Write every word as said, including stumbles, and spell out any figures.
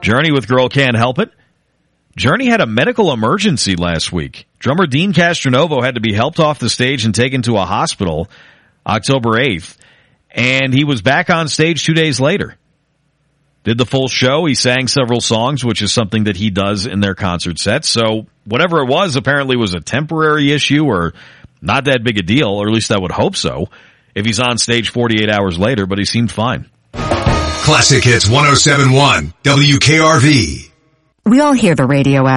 Journey with Girl Can't Help It. Journey had a medical emergency last week. Drummer Dean Castronovo had to be helped off the stage and taken to a hospital October eighth, and he was back on stage two days later. Did the full show. He sang several songs, which is something that he does in their concert sets. So whatever it was apparently was a temporary issue or not that big a deal, or at least I would hope so, if he's on stage forty-eight hours later, but he seemed fine. Classic Hits one oh seven point one W K R V. We all hear the radio